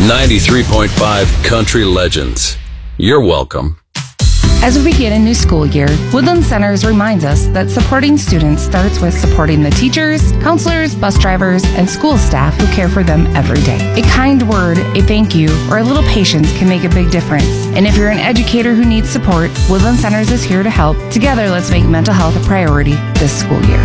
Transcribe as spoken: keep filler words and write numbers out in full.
ninety-three point five Country Legends. You're welcome. As we begin a new school year, Woodland Centers reminds us that supporting students starts with supporting the teachers, counselors, bus drivers, and school staff who care for them every day. A kind word, a thank you, or a little patience can make a big difference. And if you're an educator who needs support, Woodland Centers is here to help. Together, let's make mental health a priority this school year.